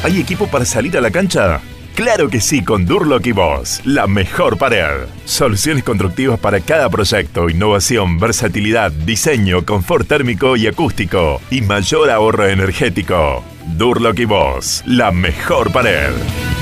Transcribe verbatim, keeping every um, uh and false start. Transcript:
¿Hay equipo para salir a la cancha? ¡Claro que sí, con Durlock y Boss! La mejor pared. Soluciones constructivas para cada proyecto, innovación, versatilidad, diseño, confort térmico y acústico y mayor ahorro energético. Durlock y Boss, la mejor pared.